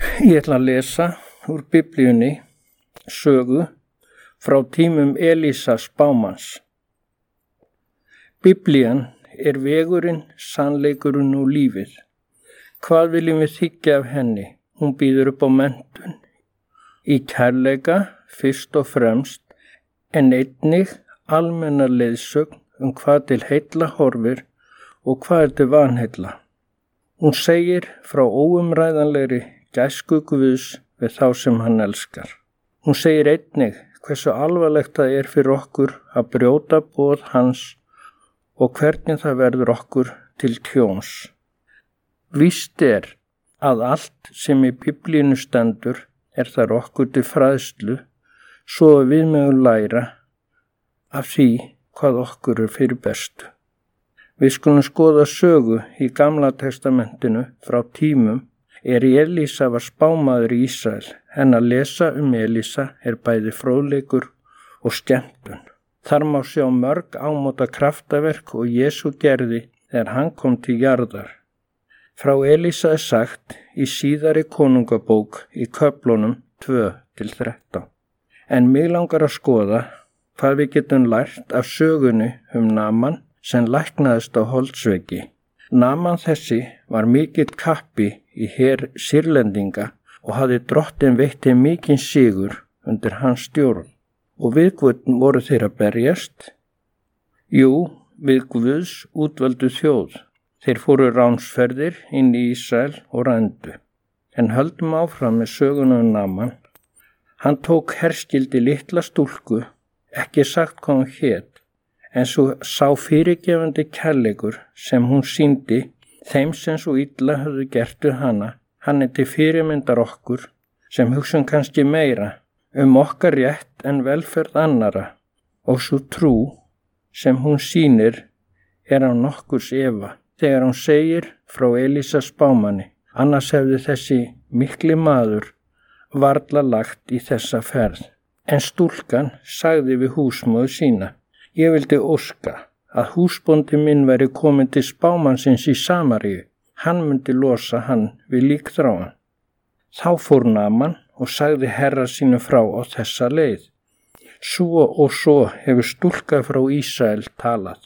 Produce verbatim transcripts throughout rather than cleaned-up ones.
Ég ætla að lesa úr Biblíunni sögu frá tímum Elísa spámanns. Biblían er vegurinn, sannleikurinn og lífið. Hvað viljum við þiggja af henni? Hún býður upp á menntun. Í kærleika fyrst og fremst, en einnig almenna leiðsögn um hvað til heilla horfir og hvað er til vanheilla. Hún segir frá óumræðanlegri gæsku Guðs við þá sem hann elskar. Hún segir einnig hversu alvarlegt það er fyrir okkur að brjóta boð hans og hvernig það verður okkur til tjóns. Víst er að allt sem í Biblíunni stendur er þar okkur til fræðslu, svo að við megum læra af því hvað okkur er fyrir bestu. Við skulum skoða sögu í Gamla testamentinu frá tímum er Elísa var spámaður í Ísrael, en að lesa um Elísa er bæði fróðleikur og skemmtun. Þar má sjá mörg ámóta kraftaverk og Jesú gerði þegar hann kom til jarðar. Frá Elísa er sagt í síðari konungabók í köflunum tvö til þrettán. En mig langar að skoða hvað við getum lært af sögunni um Naman sem læknaðist á holdsveiki. Naman þessi var mikill kappi í her sýrlendinga og hafði drottin veitt þeim mikinn sigur undir hans stjórn. Og við Guð voru þeir að berjast? Jú, við Guðs útvöldu þjóð. Þeir fóru ránsferðir inn í Ísrael og rændu. En höldum áfram með söguna um Naman. Hann tók herskildi litla stúlku, ekki sagt hvað hún hét, en svo sá fyrirgefandi kærleikur sem hún sýndi þeim sem svo illa höfðu gert við hana. Hann er til fyrirmyndar okkur sem hugsun kannski meira um okkar rétt en velferð annara, og svo trú sem hún sýnir er á nokkurs efa þegar hún segir frá Elísa spámanni. Annars hefði þessi mikli maður varla lagt í þessa ferð. En stúlkan sagði við húsmóður sína: Ég vildi óska að húsbóndi minn væri komin til spámannsins í Samaríu. Hann myndi losa hann við líkþráan. Þá fór Naman og sagði herra sínu frá á þessa leið: Svo og svo hefur stúlka frá Ísrael talað.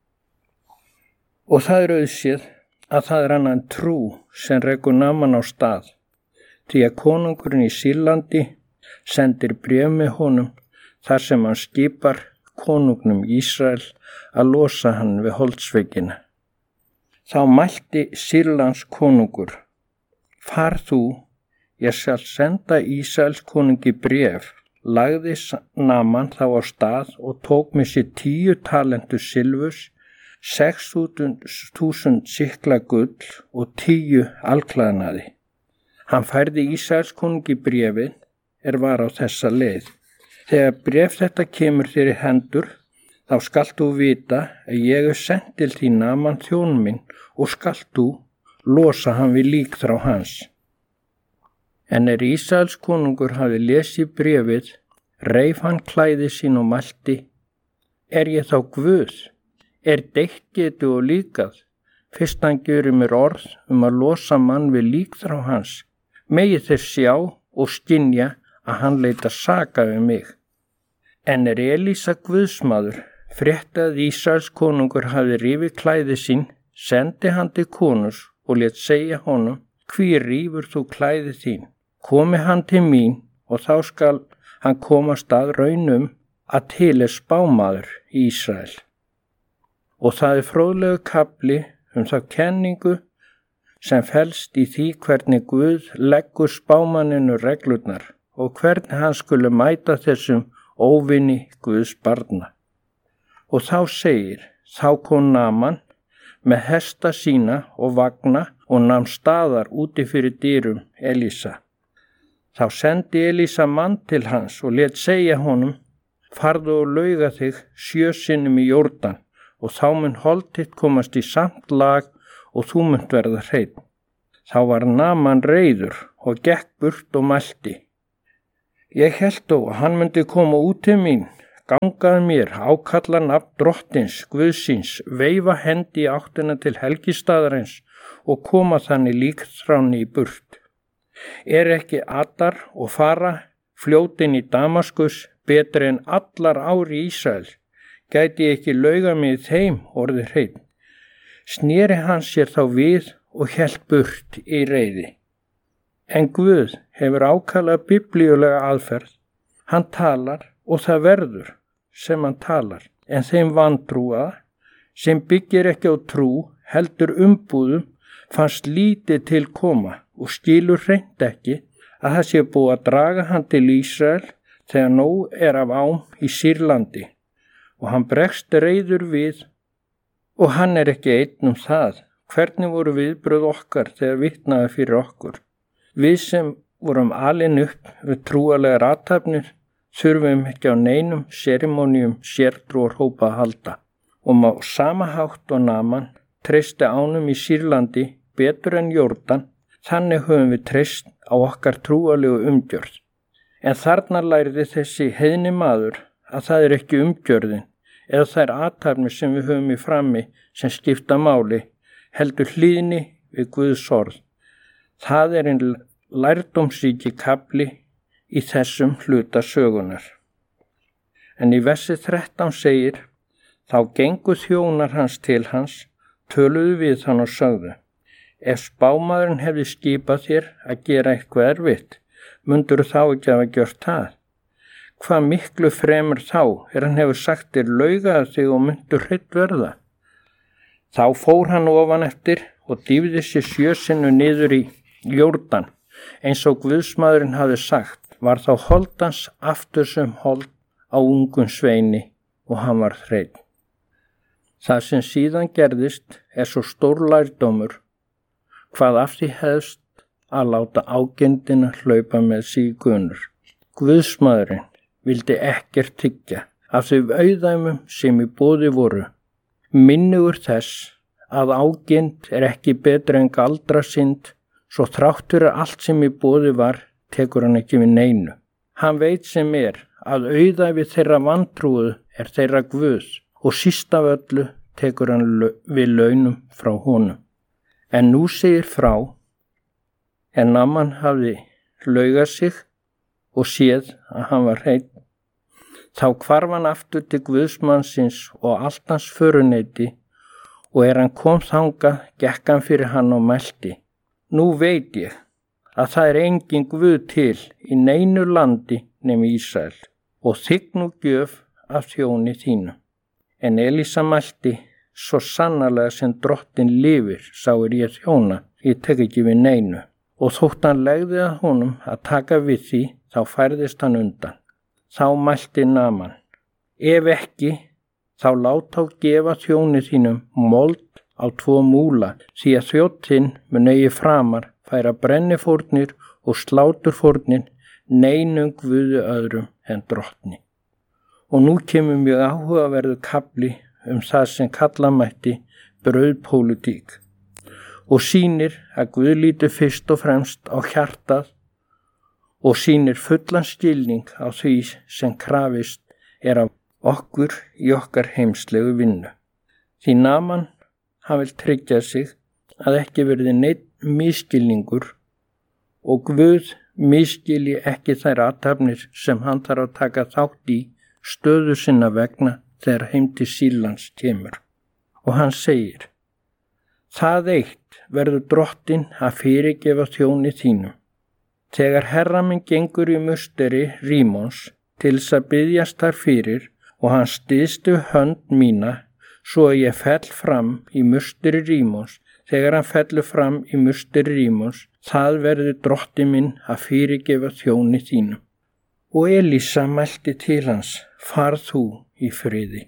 Og það er auðséð að það er annan trú sem rekur Naman á stað, því að konungurinn í Sýrlandi sendir bréf með honum þar sem hann skipar konungnum Ísrael að losa hann við holdsveikina. Þá mælti Sýrlands konungur: Far þú, ég skal senda Ísraels konungi bréf. Lagði Naman þá á stað og tók með sér tíu talentur silfurs, sex þúsund sikla gull og tíu alklæðnaði. Hann færði Ísraels konungi bréfið er var á þessa leið: Þegar bréf þetta kemur þér í hendur, þá skalt þú vita að ég er sent til þín Naman þjón minn og skalt þú losa hann við líkþrá hans. En er Ísraels konungur hafi lesið bréfið, reif hann klæði sín og mælti: Er ég þá Guð? Er deitt getu og líkað? Fyrst hann gjörir mér orð um að losa mann við líkþrá hans, megi þeir sjá og skynja að hann leita saka við mig. En er Elísa Guðsmaður frétti að Ísraels konungur hafi rifið klæði sín, sendi hann til konurs og lét segja honum: Hví rífur þú klæði þín? Komi hann til mín og þá skal hann komast að raunum að til er spámaður í Ísrael. Og það er fróðlegu kafli um þá kenningu sem felst í því hvernig Guð leggur spámanninu reglurnar og hvernig hann skulle mæta þessum óvinni Guðs barna. Og þá segir: Þá kom Naman með hesta sína og vagna og nam staðar úti fyrir dyrum Elísa. Þá sendi Elísa mann til hans og lét segja honum: Farðu og lauga þig sjö sinnum í Jórdan, og þá mun hold þitt komast í samt lag og þú munt verða hreinn. Þá var Naman reiður og gekk burt og mælti: Ég hélt þó að hann myndi koma út til mín, gangaði mér, ákalla nafn drottins, Guðsins, veifa hendi í áttina til helgistaðarins og koma þannig líkþránni í burt. Er ekki Adar og Fara fljótin í Damaskus betri en allar ári Ísrael? Gæti ég ekki lauga mig þeim orðið hreinn? Sneri hann sér þá við og hélt burt í reiði. En Guð hefur ákallað biblíulega aðferð. Hann talar og það verður sem hann talar, en þeim vantrúaða, sem byggir ekki á trú, heldur umbúðum, fannst lítið til koma og skilur hreint ekki að það sé búið að draga hann til Ísrael þegar nóg er af ám í Sýrlandi, og hann bregst reiður við, og hann er ekki einn um það. Hvernig voru viðbrögð okkar þegar vitnaði fyrir okkur? Við sem vorum alin upp við trúalegar athafnir þurfum ekki á neinum serimóníum sértrúarhópa að halda, og má sama hátt og Naman treysti ánum í Sýrlandi betur en Jórdan, þannig höfum við treyst á okkar trúalegu umgjörð. En þarna lærði þessi heiðni maður að það er ekki umgjörðin eða þær athafnir sem við höfum í frammi sem skipta máli, heldur hlýðni við Guðs orð. Það er einn lærdómsríki kafli í þessum hluta sögunar. En í versi þrettán segir: Þá gengu þjónar hans til hans, töluðu við hann og sögðu: Ef spámaðurinn hefði skipað þér að gera eitthvað erfitt, mundur þá ekki hafa gjört það? Hvað miklu fremur þá er hann hefur sagt þér laugaði þig og mundur hreitt verða? Þá fór hann ofan eftir og dýfði sér sjö sinnum niður í Jórdan, eins og Guðsmaðurinn hafði sagt, var þá holdans aftur sem hold á ungun sveini og hann var hreinn. Það sem síðan gerðist er svo stór lærdómur, hvað af því hefst að láta ágindina hlaupa með sig í gunur. Guðsmaðurinn vildi ekkert tyggja af þau auðæmum sem í boði voru. Minnugur þess að ágind er ekki betra en galdrasynd, svo þráttur að allt sem í boði var, tekur hann ekki við neinu. Hann veit sem er að auðæfi þeirra vantrúðu er þeirra Guð, og síst af öllu tekur hann við launum frá honum. En nú segir frá, en Naman hafði laugað sig og séð að hann var hreinn, þá hvarf hann aftur til Guðsmannsins og allt hans föruneyti, og er hann kom þangað, gekk hann fyrir hann og mælti: Nú veit ég að það er engin Guð til í neinu landi nema Ísrael, og þigg nú gjöf af þjóni þínu. En Elísa mælti: Svo sannarlega sem drottin lifir, sá er ég þjóna, ég tek ekki við neinu. Og þótt hann legði að honum að taka við því, þá færðist hann undan. Þá mælti Naman: Ef ekki, þá lát þá gefa þjóni þínum mold á tvo múla, því að þjóttinn mun eigi framar færa brennifórnir og sláturfórnir neinum guði öðrum en drottni. Og nú kemur mjög áhugaverður kafli um það sem kalla mætti brauðpólitík, og sýnir að Guð lítur fyrst og fremst á hjartað og sýnir fullan skilning á því sem krafist er af okkur í okkar heimslegu vinnu. Því Naman hann vil tryggja sig að ekki verði neinn misskilningur og Guð misskilji ekki þær athafnir sem hann þarf að taka þátt í stöðu sinna vegna þegar heim til Sýrlands kemur. Og hann segir: Það eitt verður drottin að fyrirgefa þjóni þínum. Þegar herra minn gengur í musteri Rímons til þess að biðjast þar fyrir og hann styðstu hönd mína svo að ég fell fram í musteri Rímons, þegar hann fellur fram í musteri Rímons, það verður drottin minn að fyrirgefa þjóni þínum. Og Elísa mælti til hans: Far þú í friði.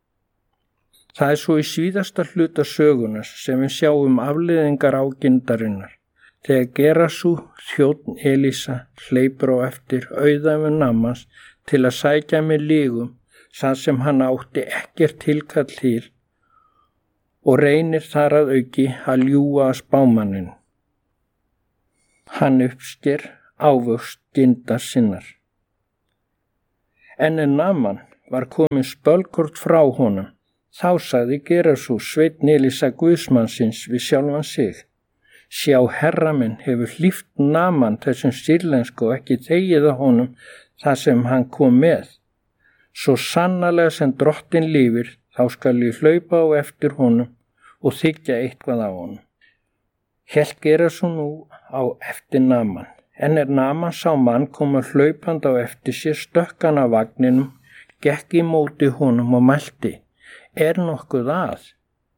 Það er svo í síðasta hluta sögunar sem við sjáum afleiðingar ágindarinnar. Þegar Gerasú þjónn Elísa hleypur á eftir auðæfu Namans til að sækja með lygum það sem hann átti ekkert tilkall til og reynir þar að auki að ljúga að spámannin. Hann uppsker ávöxt ginda sinnar. En en Naman var komin spölkort frá honum, þá sagði Gerasú sveinn Elísa Guðsmannsins við sjálfan sig: Sjá, herra minn hefur hlíft Naman þessum sýrlensku og ekki þegið að honum það sem hann kom með. Svo sannarlega sem drottin lifir, þá skal ég hlaupa á eftir honum og þykja eitthvað á honum. Hélt gera svo nú á eftir Naman, en er Naman sá mann koma hlaupand á eftir sér, stökk hann af vagninum, gekk í móti honum og mælti: Er nokkuð að?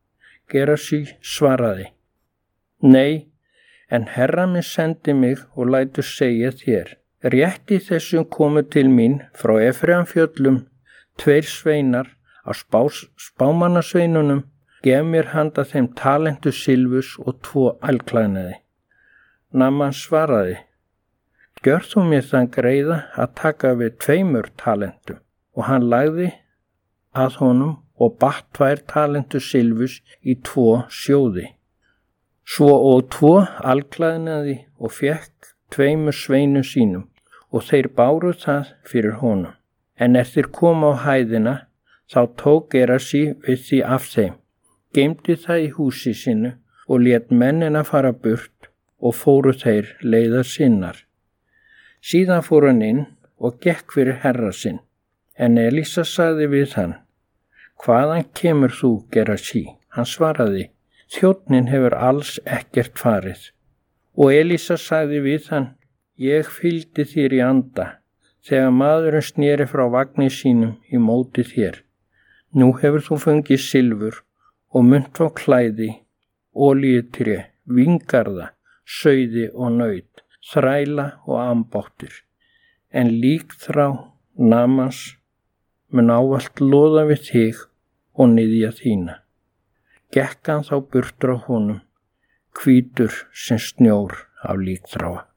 Gerasi svaraði: Nei, en herra minn sendi mig og lætur segja þér: Rétt í þessum komu til mín frá Efraimfjöllum tveir sveinar á spá, spámannasveinunum, gef mér handa þeim talentu silfurs og tvo alklæðnaði. Naman svaraði: Gjör þú mér þann greiða að taka við tveimur talentum, og hann lagði að honum og batt tvær talentu silfurs í tvo sjóði. Svo og tvo alklæðnaði og fekk tveimur sveinum sínum, og þeir báru það fyrir honum. En er þeir koma á hæðina, þá tók Gerasi við því af þeim, geymdi það í húsi sinu og lét mennina fara burt og fóru þeir leiðar sinnar. Síðan fór hann inn og gekk fyrir herra sinn, en Elísa sagði við hann: Hvaðan kemur þú, Gerasi? Hann svaraði: Þjónninn hefur alls ekkert farið. Og Elísa sagði við hann: Ég fylgdi þér í anda, þegar maðurinn sneri frá vagni sínum í móti þér. Nú hefur þú fengið silfur og munt fá klæði, olíutré, víngarða, sauði og naut, þræla og ambáttir, en líkþrá Namans mun ávallt loða við þig og niðja þína. Gekk hann þá burtur á honum, hvítur sem snjór af líkþráa.